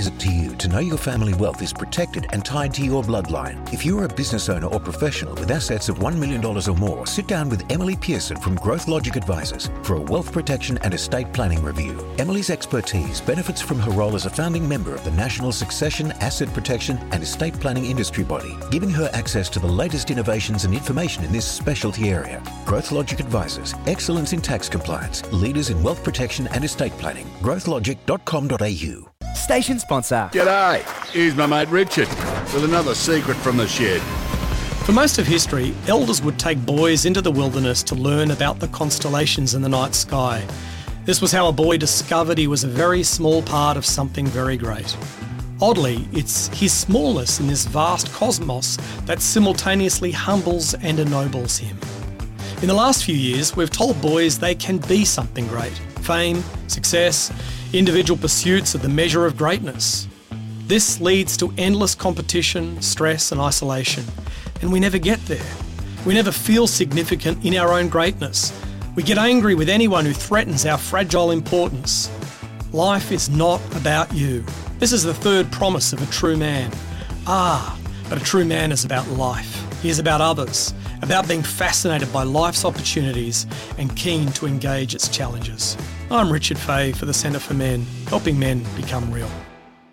is it to you to know your family wealth is protected and tied to your bloodline? If you're a business owner or professional with assets of $1 million or more, sit down with Emily Pearson from Growth Logic Advisors for a wealth protection and estate planning review. Emily's expertise benefits from her role as a founding member of the National Succession, Asset Protection and Estate Planning Industry Body, giving her access to the latest innovations and information in this specialty area. Growth Logic Advisors, excellence in tax compliance, leaders in wealth protection and estate planning. growthlogic.com.au. Station sponsor. G'day, here's my mate Richard with another secret from the shed. For most of history, elders would take boys into the wilderness to learn about the constellations in the night sky. This was how a boy discovered he was a very small part of something very great. Oddly, it's his smallness in this vast cosmos that simultaneously humbles and ennobles him. In the last few years, we've told boys they can be something great. Fame, success, individual pursuits are the measure of greatness. This leads to endless competition, stress and isolation, and we never get there. We never feel significant in our own greatness. We get angry with anyone who threatens our fragile importance. Life is not about you. This is the third promise of a true man. But a true man is about life. He is about others, about being fascinated by life's opportunities and keen to engage its challenges. I'm Richard Fay for the Centre for Men, helping men become real.